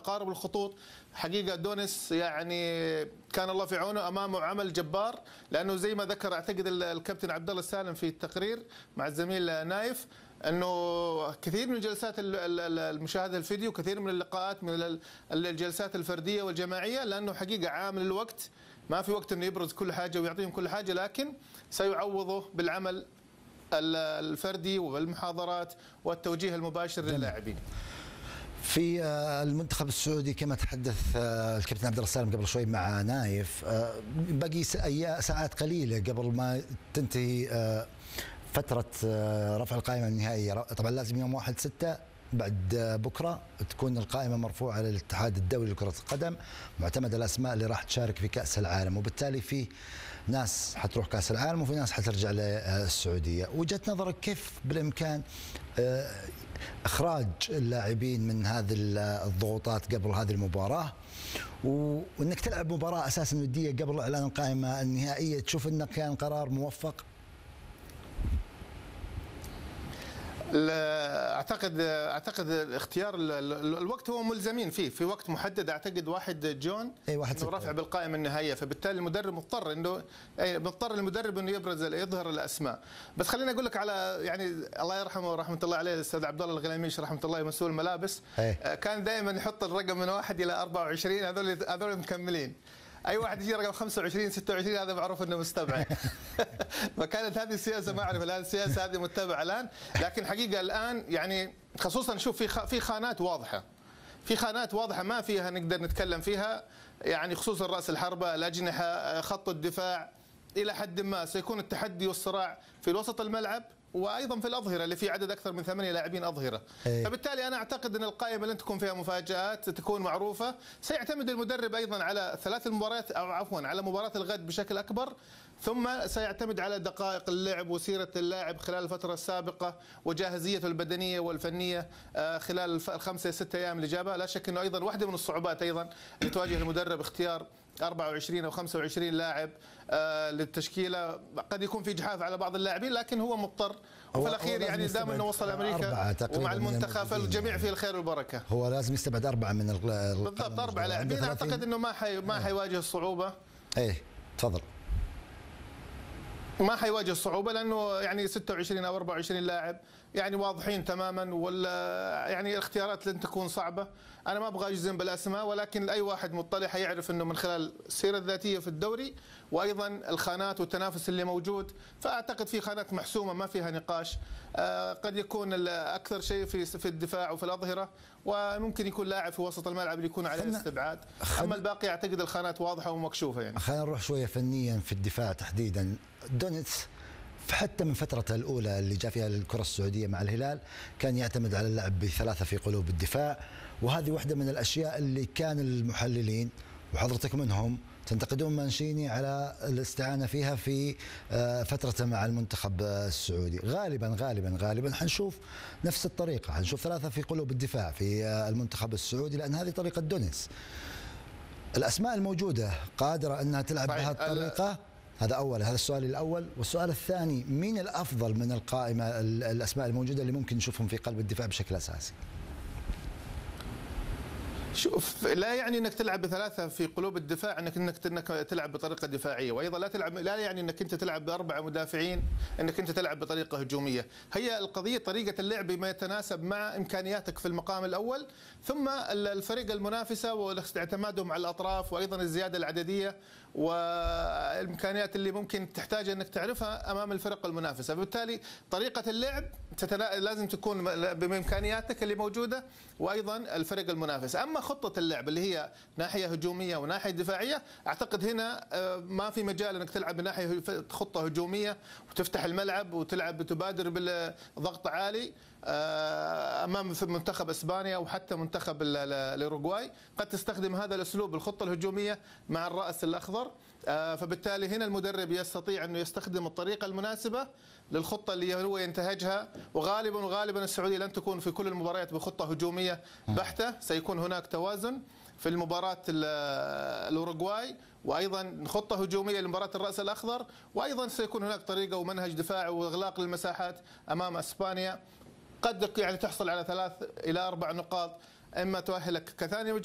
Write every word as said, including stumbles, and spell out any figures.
تقارب الخطوط. حقيقه دونيس يعني كان الله في عونه، امامه عمل جبار، لانه زي ما ذكر اعتقد الكابتن عبد الله السالم في التقرير مع الزميل نايف انه كثير من جلسات المشاهده الفيديو، كثير من اللقاءات من الجلسات الفرديه والجماعيه، لانه حقيقه عامل الوقت ما في وقت انه يبرز كل حاجه ويعطيهم كل حاجه، لكن سيعوضه بالعمل الفردي والمحاضرات والتوجيه المباشر للاعبين. في المنتخب السعودي كما تحدث الكابتن عبد الله السالم قبل شوي مع نايف، باقي ساعات قليله قبل ما تنتهي فتره رفع القائمه النهائيه. طبعا لازم يوم واحد ستة بعد بكره تكون القائمه مرفوعه للاتحاد الدولي لكره القدم، معتمده الاسماء اللي راح تشارك في كاس العالم، وبالتالي في ناس حتروح كاس العالم وفي ناس حترجع للسعوديه. وجهه نظرك كيف بالامكان اخراج اللاعبين من هذه الضغوطات قبل هذه المباراه، وانك تلعب مباراه اساسا وديه قبل اعلان القائمه النهائيه؟ تشوف انه كان قرار موفق؟ اعتقد اعتقد اختيار الوقت هو ملزمين فيه، في وقت محدد اعتقد واحد جون اي واحد انه رفع بالقائمه النهائيه، فبالتالي المدرب مضطر انه اي مضطر المدرب انه يبرز يظهر الاسماء. بس خليني اقول لك على يعني الله يرحمه ورحمه الله عليه الاستاذ عبد الله الغليميش رحمه الله مسؤول الملابس، أي. كان دائما يحط الرقم من واحد الى أربعة وعشرين، هذول هذول مكملين. اي واحد يجي رقم خمسة وعشرين ستة وعشرين هذا معروف انه مستبعد. فكانت هذه السياسه، ما اعرف الان السياسه هذه متبعه الان، لكن حقيقه الان يعني خصوصا شوف في في خانات واضحه، في خانات واضحه ما فيها نقدر نتكلم فيها، يعني خصوصا راس الحربه، الاجنحه، خط الدفاع، الى حد ما سيكون التحدي والصراع في وسط الملعب وايضا في الاظهره اللي في عدد اكثر من ثمانيه لاعبين اظهره. أيه. فبالتالي انا اعتقد ان القائمه لن تكون فيها مفاجات، تكون معروفه. سيعتمد المدرب ايضا على ثلاث المباريات او عفوا على مباراه الغد بشكل اكبر، ثم سيعتمد على دقائق اللعب وسيره اللاعب خلال الفتره السابقه وجاهزيته البدنيه والفنيه خلال الخمسه ست ايام اللي جابها. لا شك انه ايضا واحده من الصعوبات ايضا اللي تواجه المدرب اختيار أربعة وعشرين أو خمسة وعشرين لاعب آه للتشكيله. قد يكون في جحاف على بعض اللاعبين لكن هو مضطر، وفي الاخير يعني دام انه وصل امريكا ومع المنتخب فالجميع فيه الخير والبركه. هو لازم يستبعد اربعه من بالضبط اربع لاعبين، اعتقد انه ما حي ما حيواجه الصعوبه. ايه تفضل. ما حيواجه الصعوبه لانه يعني ستة وعشرين او أربعة وعشرين لاعب يعني واضحين تماما، ولا يعني الاختيارات لن تكون صعبه. انا ما ابغى اجزم بالاسماء، ولكن اي واحد مطلع حيعرف انه من خلال السيره الذاتيه في الدوري وايضا الخانات والتنافس اللي موجود، فاعتقد في خانات محسومه ما فيها نقاش. آه قد يكون اكثر شيء في في الدفاع وفي الاظهره، وممكن يكون لاعب في وسط الملعب اللي يكون عليه استبعاد. اما الباقي اعتقد الخانات واضحه ومكشوفه. يعني خلينا نروح شويه فنيا في الدفاع تحديدا. دونيتس حتى من فترته الأولى اللي جاء فيها الكرة السعودية مع الهلال كان يعتمد على اللعب بثلاثة في قلوب الدفاع، وهذه واحدة من الأشياء اللي كان المحللين وحضرتك منهم تنتقدون مانشيني على الاستعانة فيها في فترته مع المنتخب السعودي. غالبا غالبا غالبا حنشوف نفس الطريقة، حنشوف ثلاثة في قلوب الدفاع في المنتخب السعودي، لأن هذه طريقة دونيتس. الأسماء الموجودة قادرة أنها تلعب بهذه الطريقة؟ هذا أول، هذا السؤال الأول. والسؤال الثاني، مين الأفضل من القائمة الأسماء الموجودة اللي ممكن نشوفهم في قلب الدفاع بشكل أساسي؟ شوف، لا يعني انك تلعب بثلاثه في قلوب الدفاع انك انك انك تلعب بطريقه دفاعيه، وايضا لا تلعب لا يعني انك انت تلعب باربعه مدافعين انك انت تلعب بطريقه هجوميه. هي القضيه طريقه اللعب بما يتناسب مع امكانياتك في المقام الاول، ثم الفريق المنافسه واعتمادهم على الاطراف، وايضا الزياده العدديه والامكانيات اللي ممكن تحتاج انك تعرفها امام الفرق المنافسه. بالتالي طريقه اللعب لازم تكون بامكانياتك اللي موجوده وايضا الفريق المنافس. اما خطه اللعب اللي هي ناحيه هجوميه وناحيه دفاعيه، اعتقد هنا ما في مجال انك تلعب بناحيه خطه هجوميه وتفتح الملعب وتلعب بتبادر بالضغط عالي امام منتخب اسبانيا وحتى منتخب الاوروغواي. قد تستخدم هذا الاسلوب الخطه الهجوميه مع الراس الاخضر، فبالتالي هنا المدرب يستطيع انه يستخدم الطريقه المناسبه للخطه اللي هو ينتهجها. وغالبا وغالبا السعوديه لن تكون في كل المباريات بخطه هجوميه بحته، سيكون هناك توازن في المباراه الاوروغواي وايضا خطه هجوميه لمباراه الراس الاخضر، وايضا سيكون هناك طريقه ومنهج دفاعي واغلاق للمساحات امام اسبانيا. قد يعني تحصل على ثلاث الى اربع نقاط، اما تؤهلك كثاني